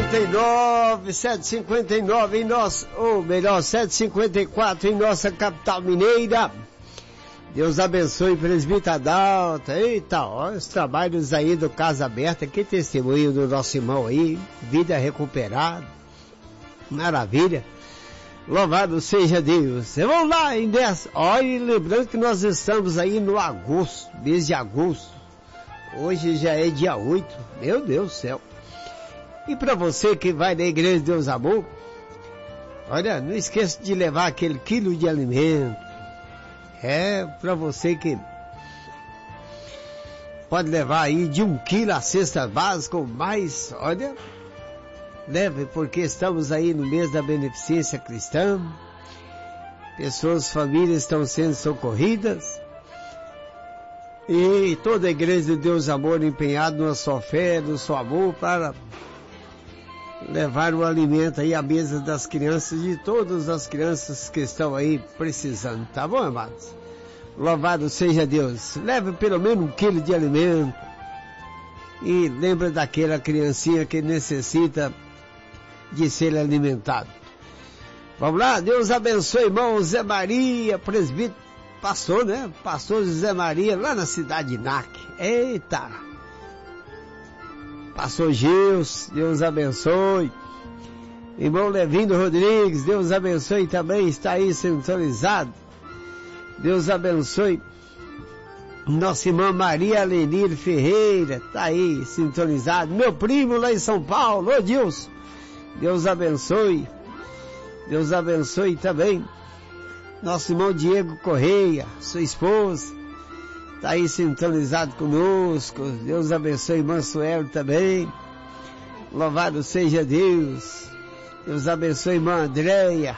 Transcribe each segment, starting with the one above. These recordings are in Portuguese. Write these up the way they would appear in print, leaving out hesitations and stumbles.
7h59 em nossa, ou melhor, 7h54 em nossa capital mineira. Deus abençoe o presbítero Adalto. Eita, ó, os trabalhos aí do Casa Aberta, que testemunho do nosso irmão aí, vida recuperada, maravilha. Louvado seja Deus. Vamos lá, em 10. Olha, lembrando que nós estamos aí no agosto, mês de agosto. Hoje já é dia 8, meu Deus do céu. E para você que vai na Igreja de Deus Amor, olha, não esqueça de levar aquele quilo de alimento. É para você que pode levar aí de 1 quilo a cesta básica ou mais, olha, leve, porque estamos aí no mês da beneficência cristã. Pessoas, famílias estão sendo socorridas. E toda a Igreja de Deus Amor empenhada na sua fé, no seu amor, para levar o alimento aí à mesa das crianças, de todas as crianças que estão aí precisando, tá bom, amados? Louvado seja Deus. Leve pelo menos 1 quilo de alimento e lembra daquela criancinha que necessita de ser alimentado. Vamos lá, Deus abençoe, irmão Zé Maria, presbítero, pastor, né? Pastor José Maria, lá na cidade de NAC. Eita! Pastor Gils, Deus abençoe. Irmão Levindo Rodrigues, Deus abençoe também, está aí sintonizado. Deus abençoe. Nossa irmã Maria Lenir Ferreira, está aí sintonizado. Meu primo lá em São Paulo, ô Deus, Deus abençoe. Deus abençoe também. Nosso irmão Diego Correia, sua esposa, está aí sintonizado conosco. Deus abençoe, irmã Sueli também. Louvado seja Deus. Deus abençoe, irmã Andréia.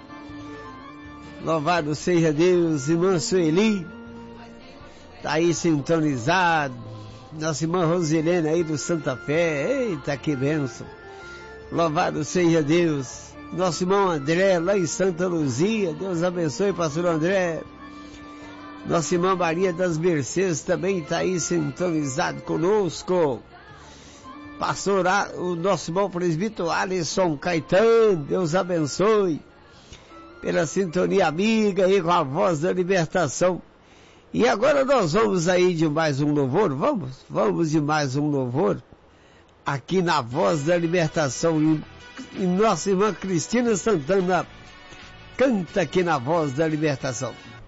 Louvado seja Deus. Irmã Sueli, está aí sintonizado. Nossa irmã Rosilene aí do Santa Fé. Eita, que bênção. Louvado seja Deus. Nosso irmão André lá em Santa Luzia. Deus abençoe, pastor André. Nossa irmã Maria das Mercedes também está aí sintonizado conosco. Pastor, o nosso irmão presbítero Alisson Caetano, Deus abençoe. Pela sintonia amiga aí com a Voz da Libertação. E agora nós vamos aí de mais um louvor, vamos de mais um louvor. Aqui na Voz da Libertação. E nossa irmã Cristina Santana canta aqui na Voz da Libertação.